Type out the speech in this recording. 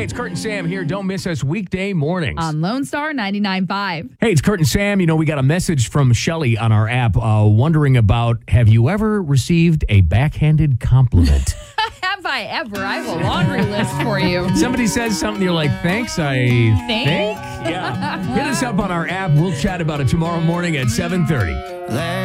it's Kurt and Sam here. Don't miss us weekday mornings. On Lone Star 99.5. Hey, it's Kurt and Sam. You know, we got a message from Shelly on our app wondering about, have you ever received a backhanded compliment? Have I ever? I have a laundry list for you. Somebody says something, you're like, thanks, I think? Yeah. Hit us up on our app. We'll chat about it tomorrow morning at 7:30.